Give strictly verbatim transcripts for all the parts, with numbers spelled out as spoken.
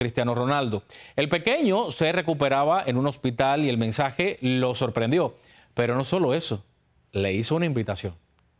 Cristiano Ronaldo. El pequeño se recuperaba en un hospital y el mensaje lo sorprendió. Pero no solo eso, le hizo una invitación.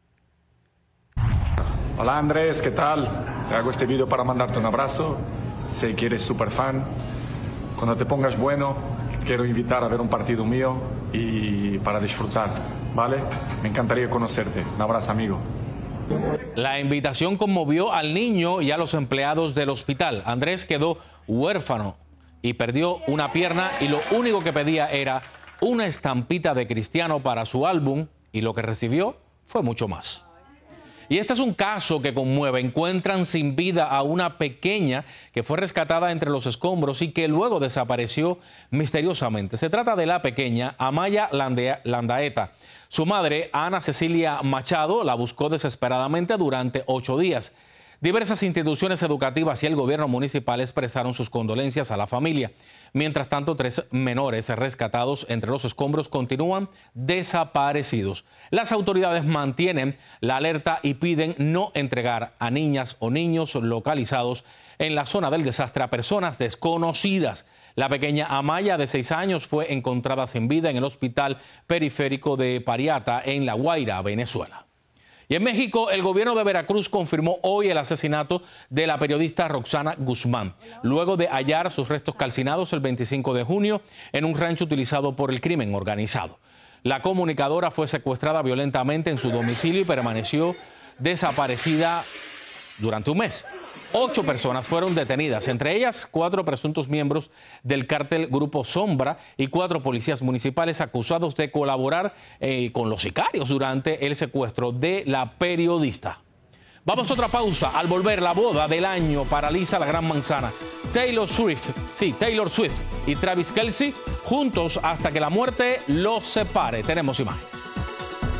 Hola Andrés, ¿qué tal? Te hago este vídeo para mandarte un abrazo. Sé que eres súper fan. Cuando te pongas bueno, quiero invitar a ver un partido mío y para disfrutar, ¿vale? Me encantaría conocerte. Un abrazo, amigo. La invitación conmovió al niño y a los empleados del hospital. Andrés quedó huérfano y perdió una pierna y lo único que pedía era una estampita de Cristiano para su álbum y lo que recibió fue mucho más. Y este es un caso que conmueve. Encuentran sin vida a una pequeña que fue rescatada entre los escombros y que luego desapareció misteriosamente. Se trata de la pequeña Amaya Landaeta. Su madre, Ana Cecilia Machado, la buscó desesperadamente durante ocho días. Diversas instituciones educativas y el gobierno municipal expresaron sus condolencias a la familia. Mientras tanto, tres menores rescatados entre los escombros continúan desaparecidos. Las autoridades mantienen la alerta y piden no entregar a niñas o niños localizados en la zona del desastre a personas desconocidas. La pequeña Amaya, de seis años, fue encontrada sin vida en el hospital periférico de Pariata, en La Guaira, Venezuela. Y en México, el gobierno de Veracruz confirmó hoy el asesinato de la periodista Roxana Guzmán, luego de hallar sus restos calcinados el veinticinco de junio en un rancho utilizado por el crimen organizado. La comunicadora fue secuestrada violentamente en su domicilio y permaneció desaparecida durante un mes. Ocho personas fueron detenidas, entre ellas cuatro presuntos miembros del cártel Grupo Sombra y cuatro policías municipales acusados de colaborar eh, con los sicarios durante el secuestro de la periodista. Vamos a otra pausa. Al volver, la boda del año paraliza la Gran Manzana. Taylor Swift, sí, Taylor Swift y Travis Kelce juntos hasta que la muerte los separe. Tenemos imágenes.